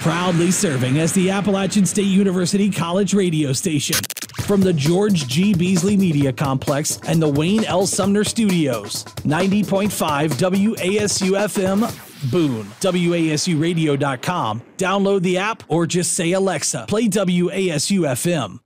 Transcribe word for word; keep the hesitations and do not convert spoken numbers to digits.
Proudly serving as the Appalachian State University College radio station. From the George G. Beasley Media Complex and the Wayne L. Sumner Studios, ninety point five W A S U F M, Boone, W A S U radio dot com. Download the app or just say, Alexa, play W A S U F M.